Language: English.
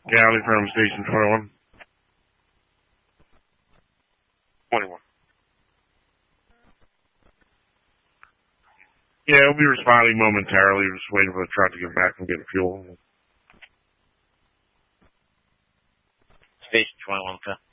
Galley from Station 21. 21. Yeah, we'll be responding momentarily. We're just waiting for the truck to get back and get fuel. Station 21, sir.